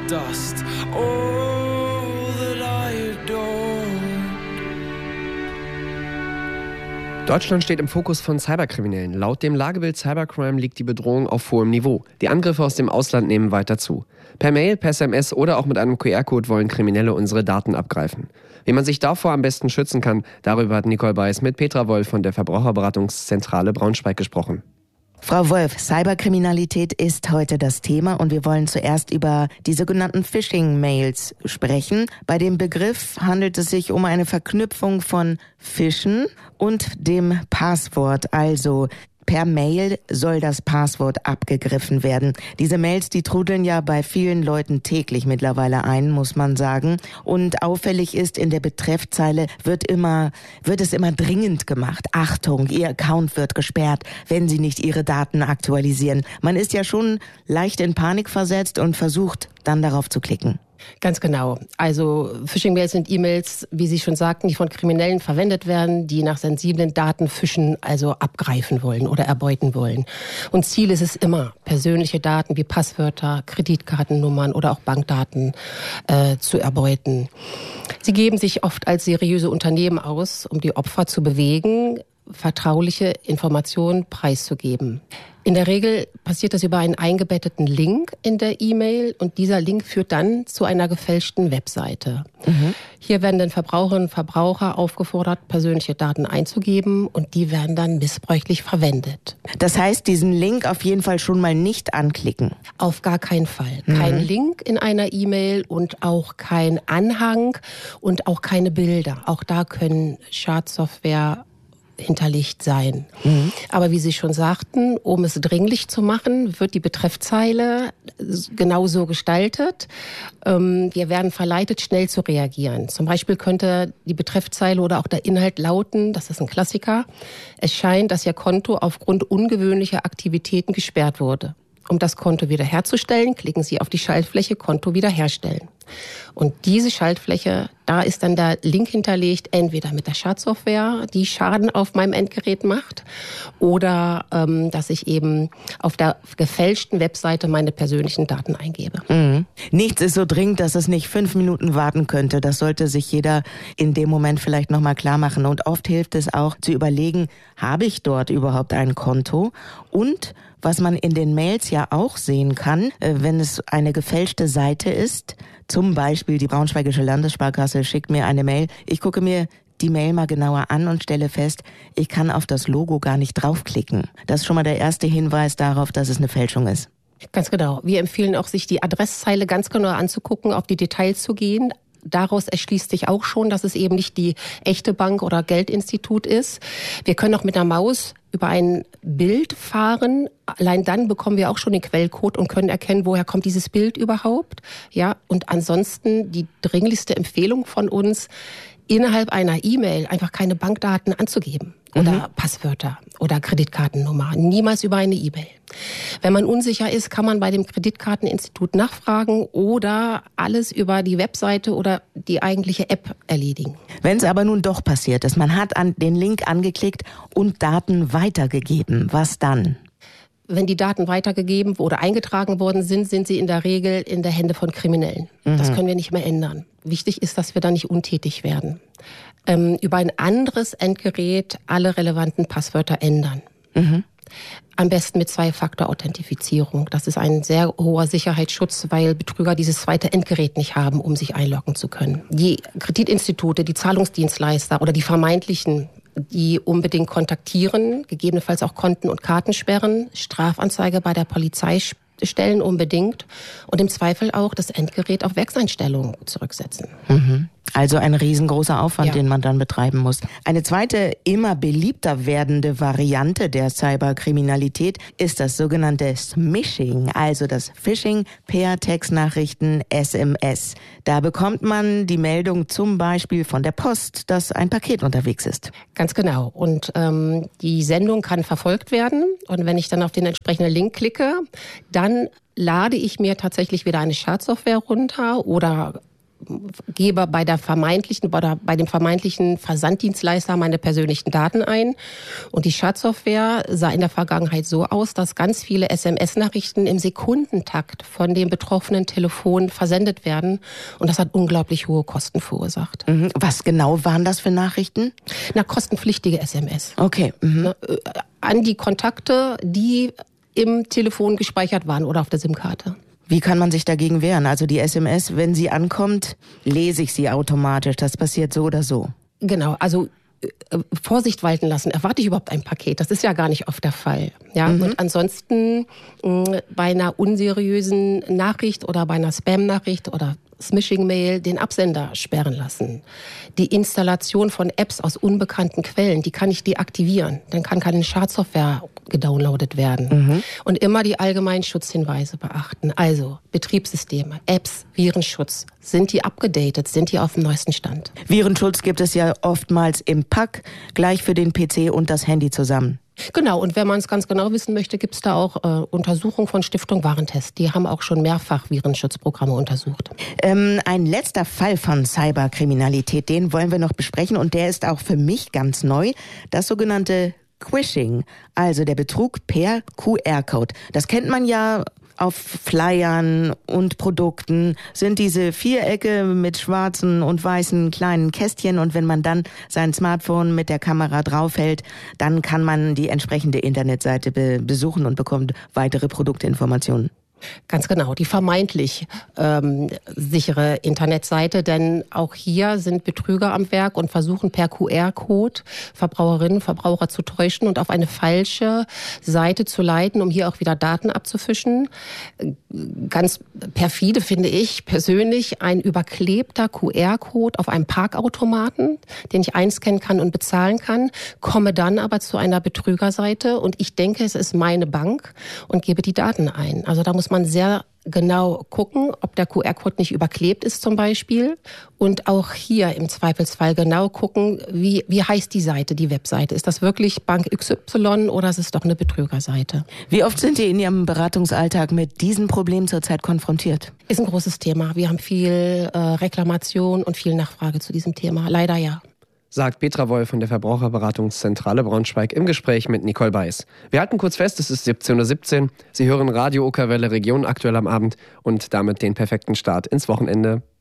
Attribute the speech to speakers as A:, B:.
A: dust. All that I adore.
B: Deutschland steht im Fokus von Cyberkriminellen. Laut dem Lagebild Cybercrime liegt die Bedrohung auf hohem Niveau. Die Angriffe aus dem Ausland nehmen weiter zu. Per Mail, per SMS oder auch mit einem QR-Code wollen Kriminelle unsere Daten abgreifen. Wie man sich davor am besten schützen kann, darüber hat Nicole Beiß mit Petra Wolf von der Verbraucherberatungszentrale Braunschweig gesprochen.
C: Frau Wolf, Cyberkriminalität ist heute das Thema und wir wollen zuerst über die sogenannten Phishing-Mails sprechen. Bei dem Begriff handelt es sich um eine Verknüpfung von Fischen und dem Passwort, also per Mail soll das Passwort abgegriffen werden. Diese Mails, die trudeln ja bei vielen Leuten täglich mittlerweile ein, muss man sagen. Und auffällig ist, in der Betreffzeile wird es immer dringend gemacht. Achtung, Ihr Account wird gesperrt, wenn Sie nicht Ihre Daten aktualisieren. Man ist ja schon leicht in Panik versetzt und versucht dann darauf zu klicken.
D: Ganz genau. Also Phishing-Mails sind E-Mails, wie Sie schon sagten, die von Kriminellen verwendet werden, die nach sensiblen Daten fischen, also abgreifen wollen oder erbeuten wollen. Und Ziel ist es immer, persönliche Daten wie Passwörter, Kreditkartennummern oder auch Bankdaten zu erbeuten. Sie geben sich oft als seriöse Unternehmen aus, um die Opfer zu bewegen, vertrauliche Informationen preiszugeben. In der Regel passiert das über einen eingebetteten Link in der E-Mail und dieser Link führt dann zu einer gefälschten Webseite. Hier werden dann Verbraucherinnen und Verbraucher aufgefordert, persönliche Daten einzugeben und die werden dann missbräuchlich verwendet.
C: Das heißt, diesen Link auf jeden Fall schon mal nicht anklicken.
D: Auf gar keinen Fall. Kein Link in einer E-Mail und auch kein Anhang und auch keine Bilder. Auch da können Schadsoftware hinterlegt sein. Aber wie Sie schon sagten, um es dringlich zu machen, wird die Betreffzeile genauso gestaltet. Wir werden verleitet, schnell zu reagieren. Zum Beispiel könnte die Betreffzeile oder auch der Inhalt lauten, das ist ein Klassiker, es scheint, dass Ihr Konto aufgrund ungewöhnlicher Aktivitäten gesperrt wurde. Um das Konto wiederherzustellen, klicken Sie auf die Schaltfläche Konto wiederherstellen. Und diese Schaltfläche, da ist dann der Link hinterlegt, entweder mit der Schadsoftware, die Schaden auf meinem Endgerät macht, oder dass ich eben auf der gefälschten Webseite meine persönlichen Daten eingebe.
C: Nichts ist so dringend, dass es nicht 5 Minuten warten könnte. Das sollte sich jeder in dem Moment vielleicht nochmal klar machen. Und oft hilft es auch zu überlegen, habe ich dort überhaupt ein Konto? Und was man in den Mails ja auch sehen kann, wenn es eine gefälschte Seite ist, zum Beispiel die Braunschweigische Landessparkasse schickt mir eine Mail, ich gucke mir die Mail mal genauer an und stelle fest, ich kann auf das Logo gar nicht draufklicken. Das ist schon mal der erste Hinweis darauf, dass es eine Fälschung ist.
D: Ganz genau. Wir empfehlen auch, sich die Adresszeile ganz genau anzugucken, auf die Details zu gehen. Daraus erschließt sich auch schon, dass es eben nicht die echte Bank oder Geldinstitut ist. Wir können auch mit der Maus über ein Bild fahren. Allein dann bekommen wir auch schon den Quellcode und können erkennen, woher kommt dieses Bild überhaupt. Ja, und ansonsten die dringlichste Empfehlung von uns, innerhalb einer E-Mail einfach keine Bankdaten anzugeben oder Passwörter oder Kreditkartennummer. Niemals über eine E-Mail. Wenn man unsicher ist, kann man bei dem Kreditkarteninstitut nachfragen oder alles über die Webseite oder die eigentliche App erledigen.
C: Wenn es aber nun doch passiert ist, man hat den Link angeklickt und Daten weitergegeben, was dann?
D: Wenn die Daten weitergegeben oder eingetragen worden sind, sind sie in der Regel in der Hände von Kriminellen. Das können wir nicht mehr ändern. Wichtig ist, dass wir da nicht untätig werden. Über ein anderes Endgerät alle relevanten Passwörter ändern. Am besten mit 2-Faktor-Authentifizierung. Das ist ein sehr hoher Sicherheitsschutz, weil Betrüger dieses zweite Endgerät nicht haben, um sich einloggen zu können. Die Kreditinstitute, die Zahlungsdienstleister oder die vermeintlichen, die unbedingt kontaktieren, gegebenenfalls auch Konten und Karten sperren, Strafanzeige bei der Polizei stellen unbedingt und im Zweifel auch das Endgerät auf Werkseinstellung zurücksetzen.
C: Also ein riesengroßer Aufwand, den man dann betreiben muss. Eine zweite, immer beliebter werdende Variante der Cyberkriminalität ist das sogenannte Smishing, also das Phishing per Textnachrichten SMS. Da bekommt man die Meldung zum Beispiel von der Post, dass ein Paket unterwegs ist.
D: Ganz genau. Und die Sendung kann verfolgt werden. Und wenn ich dann auf den entsprechenden Link klicke, dann lade ich mir tatsächlich wieder eine Schadsoftware runter oder gebe bei dem vermeintlichen Versanddienstleister meine persönlichen Daten ein. Und die Schadsoftware sah in der Vergangenheit so aus, dass ganz viele SMS-Nachrichten im Sekundentakt von dem betroffenen Telefon versendet werden. Und das hat unglaublich hohe Kosten verursacht.
C: Was genau waren das für Nachrichten?
D: Kostenpflichtige SMS.
C: Okay.
D: An die Kontakte, die im Telefon gespeichert waren oder auf der SIM-Karte.
C: Wie kann man sich dagegen wehren? Also die SMS, wenn sie ankommt, lese ich sie automatisch. Das passiert so oder so.
D: Genau, also Vorsicht walten lassen. Erwarte ich überhaupt ein Paket? Das ist ja gar nicht oft der Fall. Ja? Und ansonsten bei einer unseriösen Nachricht oder bei einer Spam-Nachricht oder Smishing-Mail den Absender sperren lassen. Die Installation von Apps aus unbekannten Quellen, die kann ich deaktivieren. Dann kann keine Schadsoftware gedownloadet werden. Und immer die allgemeinen Schutzhinweise beachten. Also Betriebssysteme, Apps, Virenschutz. Sind die abgedatet? Sind die auf dem neuesten Stand?
C: Virenschutz gibt es ja oftmals im Pack, gleich für den PC und das Handy zusammen.
D: Genau, und wenn man es ganz genau wissen möchte, gibt es da auch Untersuchungen von Stiftung Warentest. Die haben auch schon mehrfach Virenschutzprogramme untersucht.
C: Ein letzter Fall von Cyberkriminalität, den wollen wir noch besprechen und der ist auch für mich ganz neu. Das sogenannte Quishing, also der Betrug per QR-Code. Das kennt man ja auf Flyern und Produkten, sind diese Vierecke mit schwarzen und weißen kleinen Kästchen und wenn man dann sein Smartphone mit der Kamera draufhält, dann kann man die entsprechende Internetseite besuchen und bekommt weitere Produktinformationen.
D: Ganz genau, die vermeintlich sichere Internetseite, denn auch hier sind Betrüger am Werk und versuchen per QR-Code Verbraucherinnen und Verbraucher zu täuschen und auf eine falsche Seite zu leiten, um hier auch wieder Daten abzufischen. Ganz perfide finde ich persönlich ein überklebter QR-Code auf einem Parkautomaten, den ich einscannen kann und bezahlen kann, komme dann aber zu einer Betrügerseite und ich denke, es ist meine Bank und gebe die Daten ein. Also da muss man sehr genau gucken, ob der QR-Code nicht überklebt ist zum Beispiel. Und auch hier im Zweifelsfall genau gucken, wie heißt die Seite, die Webseite. Ist das wirklich Bank XY oder ist es doch eine Betrügerseite?
C: Wie oft sind Sie in Ihrem Beratungsalltag mit diesen Problemen zurzeit konfrontiert?
D: Ist ein großes Thema. Wir haben viel Reklamation und viel Nachfrage zu diesem Thema. Leider ja.
B: Sagt Petra Woll von der Verbraucherberatungszentrale Braunschweig im Gespräch mit Nicole Beiß. Wir halten kurz fest, es ist 17:17 Uhr. Sie hören Radio Okerwelle Region aktuell am Abend und damit den perfekten Start ins Wochenende.